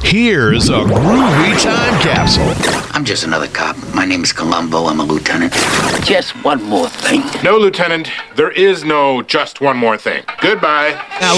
Here's a groovy time capsule. I'm just another cop. My name is Columbo. I'm a lieutenant. Just one more thing. No, Lieutenant, there is no just one more thing. Goodbye.